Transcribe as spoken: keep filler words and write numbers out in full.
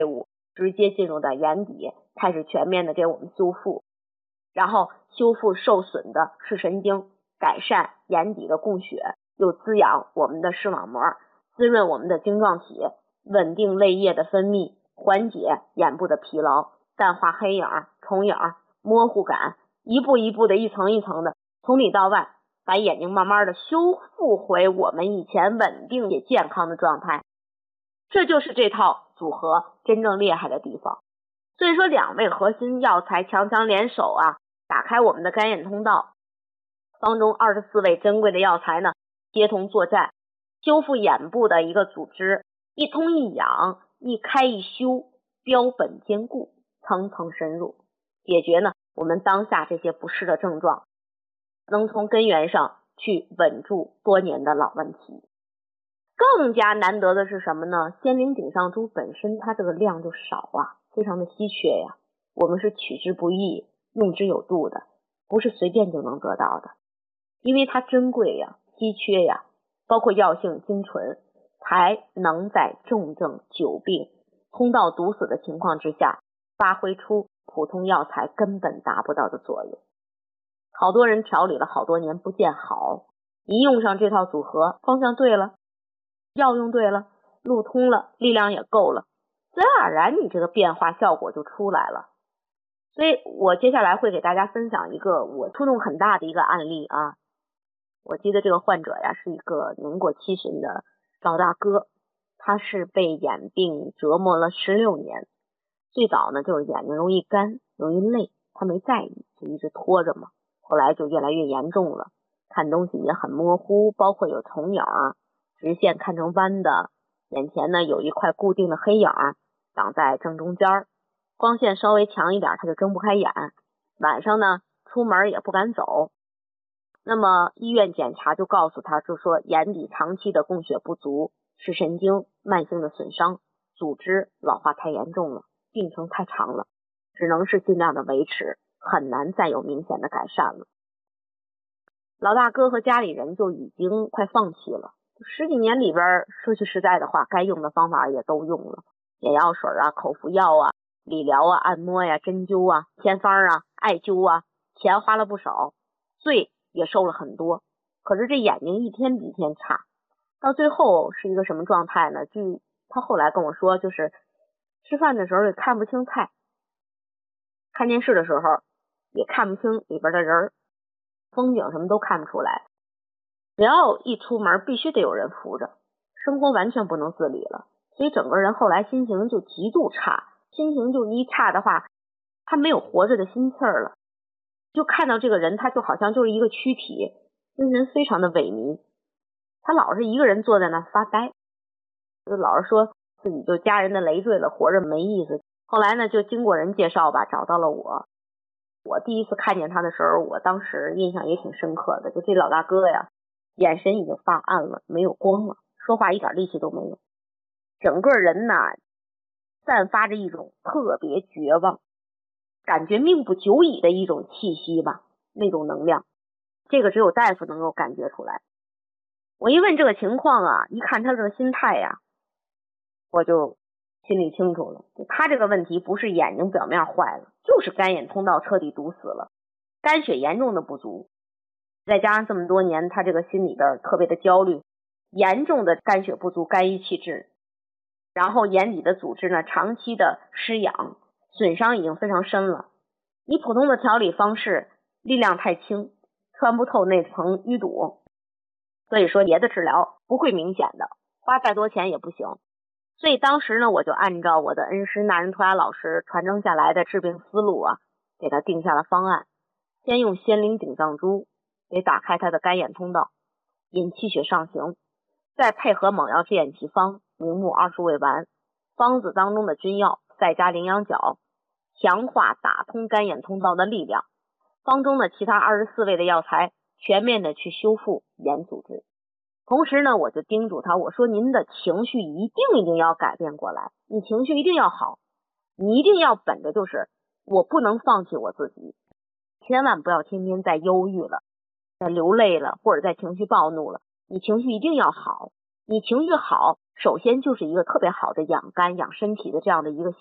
务直接进入到眼底，开始全面的给我们修复，然后修复受损的视神经，改善眼底的供血，又滋养我们的视网膜，滋润我们的晶状体，稳定泪液的分泌，缓解眼部的疲劳，淡化黑影、重影、模糊感，一步一步的一层一层的从里到外把眼睛慢慢的修复回我们以前稳定也健康的状态。这就是这套组合真正厉害的地方。所以说两味核心药材强强联手啊，打开我们的干眼通道，方中二十四味珍贵的药材呢协同作战，修复眼部的一个组织，一通一养，一开一修，标本兼顾，层层深入，解决呢我们当下这些不适的症状，能从根源上去稳住多年的老问题。更加难得的是什么呢？仙灵顶上珠本身它这个量就少啊，非常的稀缺呀，我们是取之不易，用之有度的，不是随便就能得到的，因为它珍贵呀，稀缺呀，包括药性精纯，才能在重症久病通道堵死的情况之下发挥出普通药材根本达不到的作用。好多人调理了好多年不见好，一用上这套组合，方向对了，药用对了，路通了，力量也够了，自然而然你这个变化效果就出来了。所以我接下来会给大家分享一个我触动很大的一个案例啊。我记得这个患者呀是一个年过七旬的老大哥，他是被眼病折磨了十六年。最早呢就是眼睛容易干，容易累，他没在意，就一直拖着嘛。后来就越来越严重了，看东西也很模糊，包括有重影啊，直线看成弯的，眼前呢有一块固定的黑影长在正中间，光线稍微强一点他就睁不开眼，晚上呢出门也不敢走。那么医院检查就告诉他，就说眼底长期的供血不足，视神经慢性的损伤，组织老化太严重了，病程太长了，只能是尽量的维持，很难再有明显的改善了。老大哥和家里人就已经快放弃了，十几年里边说句实在的话，该用的方法也都用了，眼药水啊，口服药啊，理疗啊，按摩呀、针灸啊，偏方啊，艾灸啊，钱花了不少，罪也受了很多，可是这眼睛一天比一天差，到最后是一个什么状态呢？据他后来跟我说，就是吃饭的时候也看不清菜，看电视的时候也看不清里边的人，风景什么都看不出来，只要一出门必须得有人扶着，生活完全不能自理了，所以整个人后来心情就极度差，心情就一差的话，他没有活着的心气儿了，就看到这个人他就好像就是一个躯体，精神非常的萎靡，他老是一个人坐在那发呆，就老是说自己就家人的累赘了，活着没意思。后来呢就经过人介绍吧，找到了我。我第一次看见他的时候，我当时印象也挺深刻的，就这老大哥呀，眼神已经发暗了，没有光了，说话一点力气都没有，整个人呐散发着一种特别绝望，感觉命不久矣的一种气息吧，那种能量，这个只有大夫能够感觉出来。我一问这个情况啊，一看他这个心态呀，我就心里清楚了，他这个问题不是眼睛表面坏了，就是干眼通道彻底堵死了，肝血严重的不足，再加上这么多年他这个心里边特别的焦虑，严重的肝血不足，肝郁气滞，然后眼底的组织呢长期的失养，损伤已经非常深了，你普通的调理方式力量太轻，穿不透那层淤堵，所以说别的治疗不会明显的，花再多钱也不行。所以当时呢，我就按照我的恩师纳仁图雅老师传承下来的治病思路啊，给他定下了方案。先用仙灵顶上珠给打开他的干眼通道，引气血上行，再配合猛药治眼奇方明目二十味丸，方子当中的君药再加羚羊角，强化打通干眼通道的力量。方中的其他二十四味的药材全面的去修复眼组织。同时呢，我就叮嘱他，我说您的情绪一定一定要改变过来，你情绪一定要好，你一定要本着就是我不能放弃我自己，千万不要天天在忧郁了，在流泪了，或者在情绪暴怒了，你情绪一定要好， 你情绪好，首先就是一个特别好的养肝养身体的这样的一个